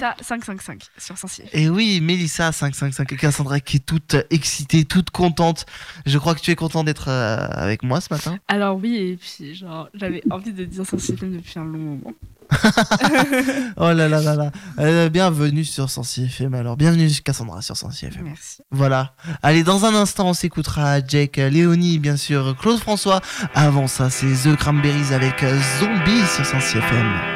Mélissa 555 sur Sensi. Et oui, Mélissa 555 et Cassandra qui est toute excitée, toute contente. Je crois que tu es content d'être avec moi ce matin. Alors oui, et puis genre j'avais envie de dire Sensi FM depuis un long moment. Oh là là là là. Bienvenue sur Sensi FM. Alors, bienvenue Cassandra sur Sensi FM. Merci. Voilà. Allez, dans un instant, on s'écoutera Jake, Léonie, bien sûr, Claude François. Avant ça, c'est The Cranberries avec Zombie sur Sensi FM.